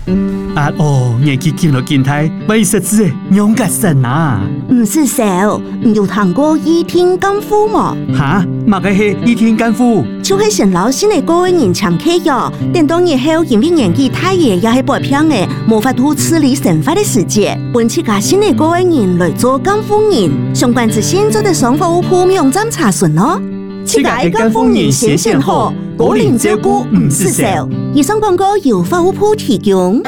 年纪见了见睇，咪实质诶，养个神啊！ 唔是少，你有谈过倚天干夫吗？ 哈，嘛个系倚天干夫， 就是神老先嚟个人常客哟。等到日后因为年纪太爷也系白偏嘅，无法度处理神法的世界，本次家先嚟个人来做干夫人，相关资讯做得上户户网站查询咯。 自家嘅干夫人显现好，个人照顾唔是少。 以上广告由法务部提供。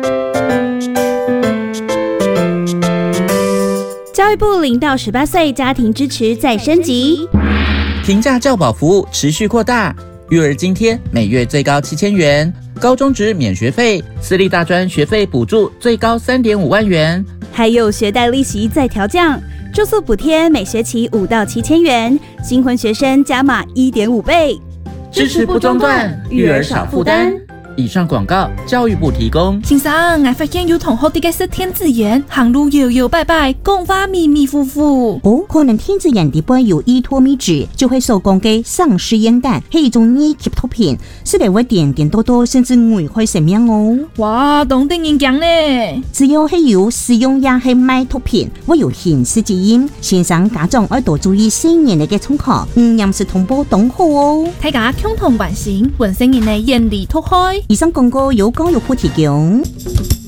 教育部0到18岁家庭支持再升级， 平价教保服务持续扩大，育儿津贴每月最高7000元，高中职免学费，私立大专学费补助最高3.5万元， 还有学贷利息再调降，住宿补贴每学期5到7000元，新婚学生加码1.5倍， 支持不中断，育儿少负担。以上广告，教育部提供。 先生，我发现有同学啲嘅是天子眼，行路摇摇摆摆，讲话迷迷糊糊。 哦，可能天子眼底部有依托米质，就会受供嘅丧尸烟弹，係一種二級毒品，是嚟會點點多多，甚至危害生命哦。 哇，懂得人講呢。 只要係有使用也係賣毒品，會有刑事責任。先生家長要多注意成年嘅衝擊，嚴是同步懂好哦。 大家共同關心，本成人嘅嚴厲脫開。 以上廣告由教育部提供。